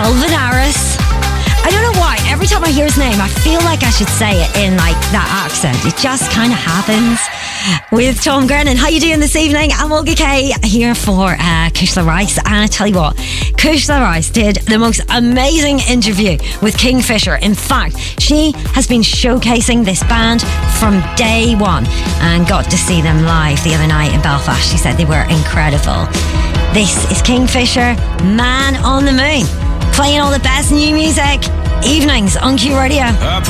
Calvin Harris. I don't know why. Every time I hear his name, I feel like I should say it in like that accent. It just kind of happens. With Tom Grennan. How you doing this evening? I'm Olga Kay here for Kushla Rice. And I tell you what, Kushla Rice did the most amazing interview with Kingfisher. In fact, she has been showcasing this band from day one and got to see them live the other night in Belfast. She said they were incredible. This is Kingfisher, Man on the Moon, playing all the best new music evenings on Q Radio.